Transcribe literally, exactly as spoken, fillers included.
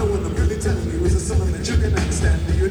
know what I'm really telling you is something that you can understand.